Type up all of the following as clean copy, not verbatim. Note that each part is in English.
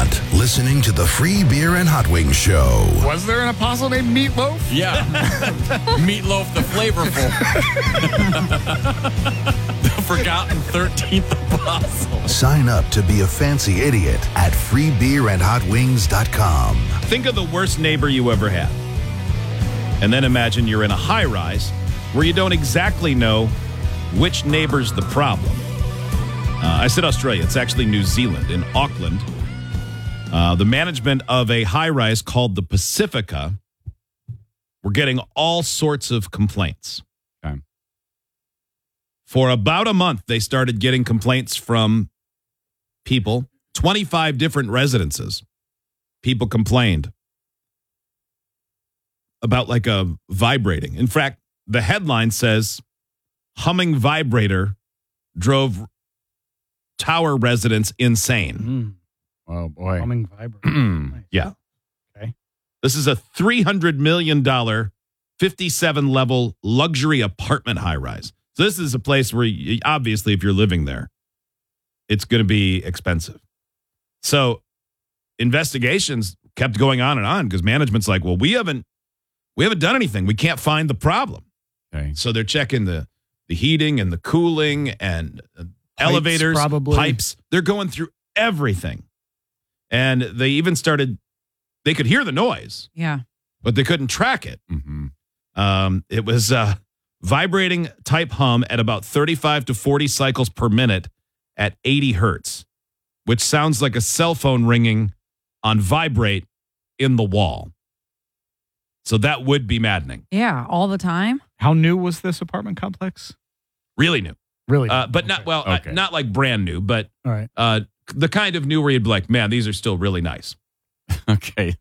restaurant, listening to the Free Beer and Hot Wings Show. Was there an apostle named Meatloaf? Yeah. Meatloaf the Flavorful. The forgotten 13th apostle. Sign up to be a fancy idiot at freebeerandhotwings.com. Think of the worst neighbor you ever had. And then imagine you're in a high-rise where you don't exactly know which neighbor's the problem. I said Australia. It's actually New Zealand, in Auckland. The management of a high-rise called the Pacifica were getting all sorts of complaints. Okay. For about a month, they started getting complaints from people, 25 different residences. People complained about like a vibrating. In fact, the headline says, humming vibrator drove tower residents insane. Oh, boy. Humming vibrator. Nice. Yeah. Okay. This is a $300 million, 57-level luxury apartment high-rise. So this is a place where, obviously, if you're living there, it's going to be expensive. So investigations kept going on and on because management's like, well, we haven't done anything. We can't find the problem. Okay. So they're checking the heating and the cooling and elevators, probably. pipes. They're going through everything. And they even started, they could hear the noise, Yeah. but they couldn't track it. Mm-hmm. It was vibrating type hum at about 35 to 40 cycles per minute at 80 hertz, which sounds like a cell phone ringing on vibrate in the wall. So that would be maddening. Yeah. All the time. How new was this apartment complex? Really new. Really? But not, well, Okay. not like brand new, but All right. the kind of new where you'd be like, man, these are still really nice. Okay.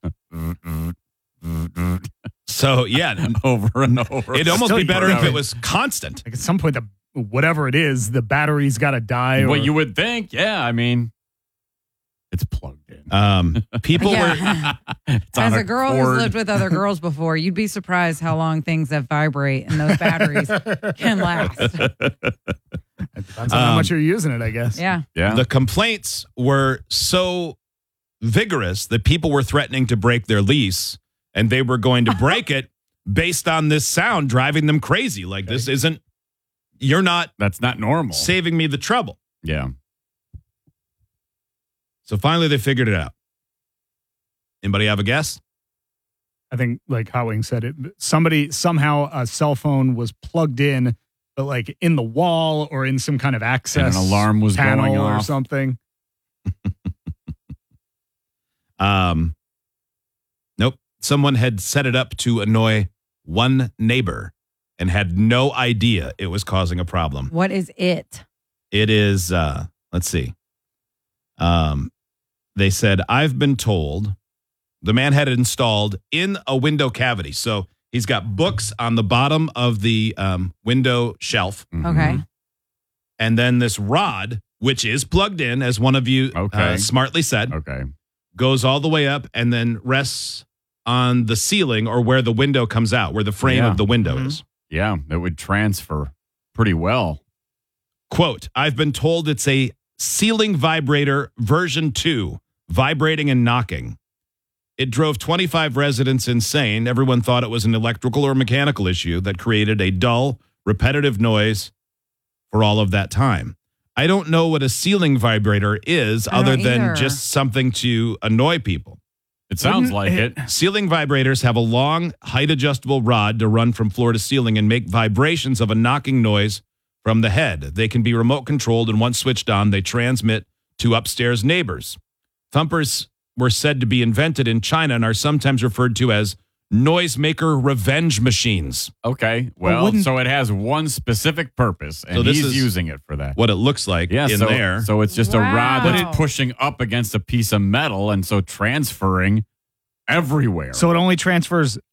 So, yeah, Over and over. it'd almost Still be better if burning. it was constant. Like at some point, whatever it is, the battery's got to die. Well, or- you would think. Yeah, I mean, it's plugged in. People were, Yeah. It's on As a girl who's cord. lived with other girls before, you'd be surprised how long things that vibrate and those batteries can last. It depends on how much you're using it, I guess. Yeah. Yeah. the complaints were so vigorous that people were threatening to break their lease and they were going to break it based on this sound driving them crazy. Like, this isn't, you're not That's not normal. saving me the trouble. Yeah. So finally they figured it out. Anybody have a guess? I think, like Hot Wing said, it. Somehow a cell phone was plugged in, but like in the wall or in some kind of access And an alarm was panel going or off. something. Nope. Someone had set it up to annoy one neighbor and had no idea it was causing a problem. What is it? It is, let's see. They said, I've been told the man had it installed in a window cavity. So he's got books on the bottom of the window shelf. Mhm. Okay. And then this rod, which is plugged in, as one of you Okay. smartly said, Okay. goes all the way up and then rests on the ceiling or where the window comes out, where the frame Yeah. of the window is. Yeah, it would transfer pretty well. Quote, I've been told it's a ceiling vibrator version 2, vibrating and knocking. It drove 25 residents insane. Everyone thought it was an electrical or mechanical issue that created a dull, repetitive noise for all of that time. I don't know what a ceiling vibrator is I don't other than either. just something to annoy people. It sounds like it. Ceiling vibrators have a long, height-adjustable rod to run from floor to ceiling and make vibrations of a knocking noise from the head. They can be remote controlled, and once switched on, they transmit to upstairs neighbors. Thumpers were said to be invented in China and are sometimes referred to as noisemaker revenge machines. Okay. Well, wouldn't- so it has one specific purpose, and So this he's is using it for that. What it looks like Yeah, in so, there. So it's just a rod Wow. that's pushing up against a piece of metal, and so transferring everywhere. So it only transfers